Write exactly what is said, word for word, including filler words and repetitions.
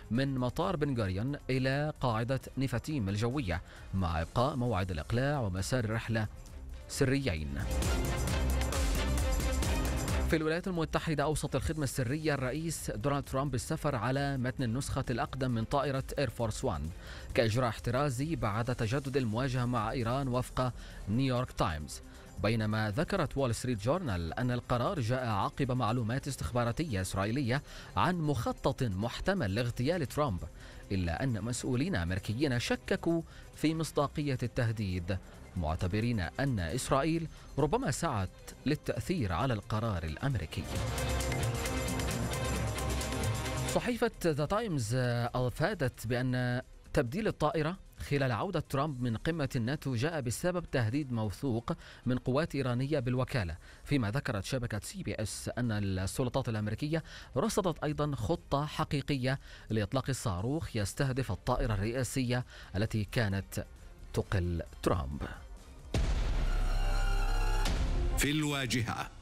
من مطار بن غوريون إلى قاعدة نيفتيم الجوية، مع إبقاء موعد الإقلاع ومسار الرحلة سريين. في الولايات المتحدة أوصت الخدمة السرية الرئيس دونالد ترامب بالسفر على متن النسخة الأقدم من طائرة إير فورس وان كإجراء احترازي بعد تجدد المواجهة مع إيران وفق نيويورك تايمز، بينما ذكرت وول ستريت جورنال أن القرار جاء عقب معلومات استخباراتية إسرائيلية عن مخطط محتمل لاغتيال ترامب، إلا أن مسؤولين أمريكيين شككوا في مصداقية التهديد، معتبرين أن إسرائيل ربما سعت للتأثير على القرار الأمريكي. صحيفة ذا تايمز أفادت بأن تبديل الطائرة خلال عودة ترامب من قمة الناتو جاء بسبب تهديد موثوق من قوات إيرانية بالوكالة، فيما ذكرت شبكة سي بي اس أن السلطات الأمريكية رصدت أيضا خطة حقيقية لإطلاق الصاروخ يستهدف الطائرة الرئاسية التي كانت تقل ترامب. في الواجهة.